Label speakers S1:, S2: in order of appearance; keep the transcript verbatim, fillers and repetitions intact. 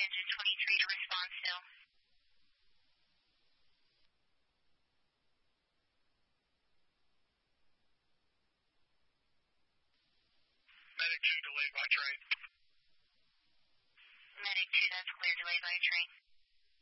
S1: engine twenty-three to respond still.
S2: Medic two, delayed by train.
S1: Medic two, that's clear, delayed by train.